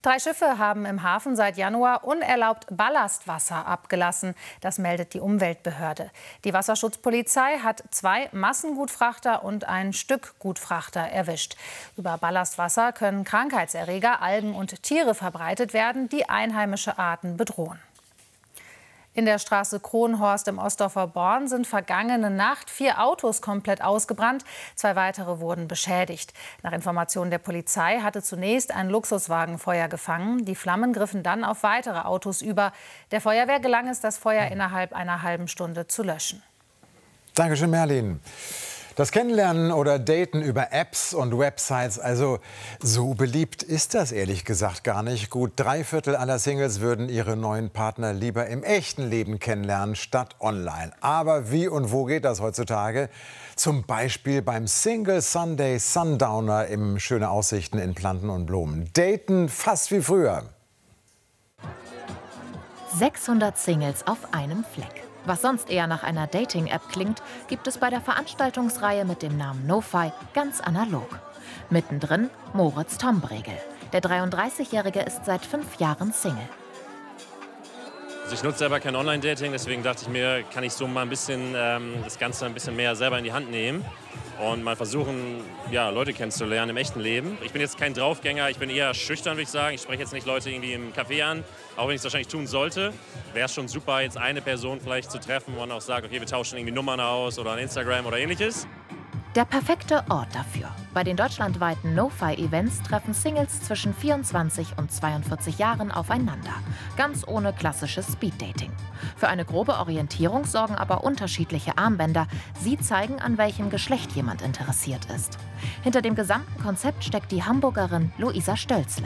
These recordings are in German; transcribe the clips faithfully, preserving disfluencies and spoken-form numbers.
Drei Schiffe haben im Hafen seit Januar unerlaubt Ballastwasser abgelassen. Das meldet die Umweltbehörde. Die Wasserschutzpolizei hat zwei Massengutfrachter und einen Stückgutfrachter erwischt. Über Ballastwasser können Krankheitserreger, Algen und Tiere verbreitet werden, die einheimische Arten bedrohen. In der Straße Kronhorst im Ostdorfer Born sind vergangene Nacht vier Autos komplett ausgebrannt. Zwei weitere wurden beschädigt. Nach Informationen der Polizei hatte zunächst ein Luxuswagen Feuer gefangen. Die Flammen griffen dann auf weitere Autos über. Der Feuerwehr gelang es, das Feuer innerhalb einer halben Stunde zu löschen. Dankeschön, Merlin. Das Kennenlernen oder Daten über Apps und Websites, also so beliebt ist das ehrlich gesagt gar nicht. Gut drei Viertel aller Singles würden ihre neuen Partner lieber im echten Leben kennenlernen statt online. Aber wie und wo geht das heutzutage? Zum Beispiel beim Single Sunday Sundowner im Schöne Aussichten in Planten und Blumen. Daten fast wie früher. sechshundert Singles auf einem Fleck. Was sonst eher nach einer Dating-App klingt, gibt es bei der Veranstaltungsreihe mit dem Namen NoFi ganz analog. Mittendrin Moritz Tombregel. Der dreiunddreißigjährige ist seit fünf Jahren Single. Also ich nutze selber kein Online-Dating, deswegen dachte ich mir, kann ich so mal ein bisschen ähm, das Ganze ein bisschen mehr selber in die Hand nehmen und mal versuchen, ja, Leute kennenzulernen im echten Leben. Ich bin jetzt kein Draufgänger, ich bin eher schüchtern, würde ich sagen. Ich spreche jetzt nicht Leute irgendwie im Café an, auch wenn ich es wahrscheinlich tun sollte. Wäre es schon super, jetzt eine Person vielleicht zu treffen und auch sagt, okay, wir tauschen irgendwie Nummern aus oder ein Instagram oder ähnliches. Der perfekte Ort dafür. Bei den deutschlandweiten NoFi-Events treffen Singles zwischen vierundzwanzig und zweiundvierzig Jahren aufeinander. Ganz ohne klassisches Speeddating. Für eine grobe Orientierung sorgen aber unterschiedliche Armbänder. Sie zeigen, an welchem Geschlecht jemand interessiert ist. Hinter dem gesamten Konzept steckt die Hamburgerin Luisa Stölzle.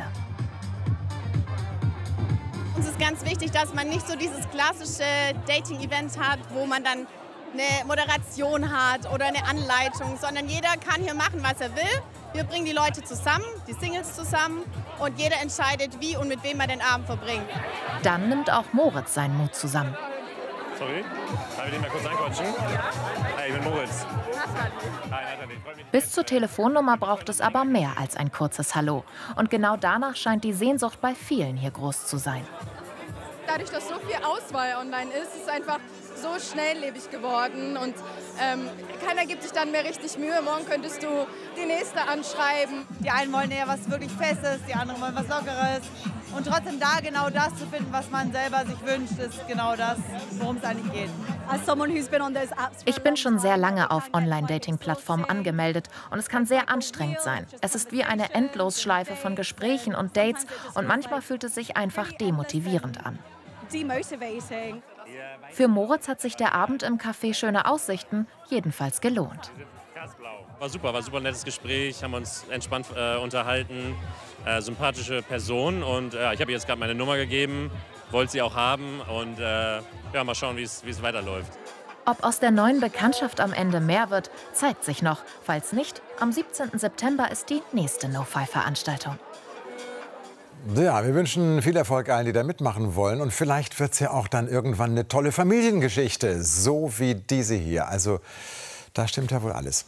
Uns ist ganz wichtig, dass man nicht so dieses klassische Dating-Event hat, wo man dann eine Moderation hat oder eine Anleitung, sondern jeder kann hier machen, was er will. Wir bringen die Leute zusammen, die Singles zusammen und jeder entscheidet, wie und mit wem er den Abend verbringt. Dann nimmt auch Moritz seinen Mut zusammen. Sorry, darf ich den mal kurz anquatschen? Ja. Hey, ich bin Moritz. Bis zur Telefonnummer braucht es aber mehr als ein kurzes Hallo. Und genau danach scheint die Sehnsucht bei vielen hier groß zu sein. Dadurch, dass so viel Auswahl online ist, ist es einfach so schnelllebig geworden und ähm, keiner gibt sich dann mehr richtig Mühe. Morgen könntest du die nächste anschreiben. Die einen wollen eher was wirklich Festes, die anderen wollen was Lockeres. Und trotzdem da genau das zu finden, was man selber sich wünscht, ist genau das, worum es eigentlich geht. Ich bin schon sehr lange auf Online-Dating-Plattformen angemeldet und es kann sehr anstrengend sein. Es ist wie eine Endlosschleife von Gesprächen und Dates und manchmal fühlt es sich einfach demotivierend an. Für Moritz hat sich der Abend im Café Schöne Aussichten jedenfalls gelohnt. War super, war ein super nettes Gespräch, haben uns entspannt äh, unterhalten, äh, sympathische Person und äh, ich habe ihr jetzt gerade meine Nummer gegeben, wollte sie auch haben und äh, ja, mal schauen, wie es weiterläuft. Ob aus der neuen Bekanntschaft am Ende mehr wird, zeigt sich noch. Falls nicht, am siebzehnten September ist die nächste NoFi-Veranstaltung. Ja, wir wünschen viel Erfolg allen, die da mitmachen wollen. Und vielleicht wird es ja auch dann irgendwann eine tolle Familiengeschichte, so wie diese hier. Also, da stimmt ja wohl alles.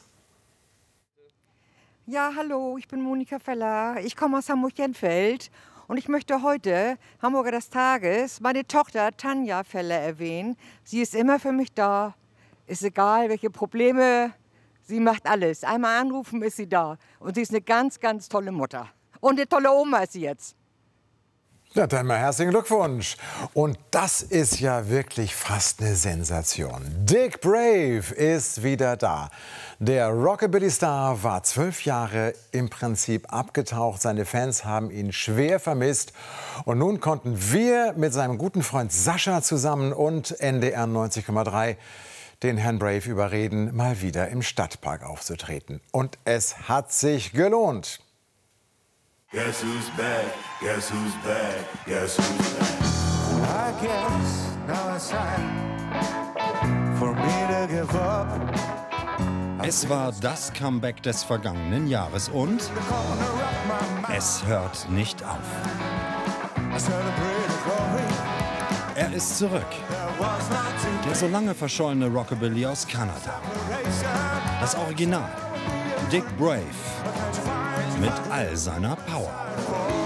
Ja, hallo, ich bin Monika Feller. Ich komme aus Hamburg-Jenfeld. Und ich möchte heute, Hamburger des Tages, meine Tochter Tanja Feller erwähnen. Sie ist immer für mich da. Ist egal, welche Probleme, sie macht alles. Einmal anrufen, ist sie da. Und sie ist eine ganz, ganz tolle Mutter. Und eine tolle Oma ist sie jetzt. Ja, dann mal herzlichen Glückwunsch. Und das ist ja wirklich fast eine Sensation. Dick Brave ist wieder da. Der Rockabilly-Star war zwölf Jahre im Prinzip abgetaucht. Seine Fans haben ihn schwer vermisst. Und nun konnten wir mit seinem guten Freund Sascha zusammen und N D R neunzig Komma drei den Herrn Brave überreden, mal wieder im Stadtpark aufzutreten. Und es hat sich gelohnt. Guess who's back? Guess who's back? Guess who's back? I guess now it's time for me to give up. Es war das Comeback des vergangenen Jahres und es hört nicht auf. Er ist zurück. Der so lange verschollene Rockabilly aus Kanada. Das Original. Dick Brave. Mit all seiner Power.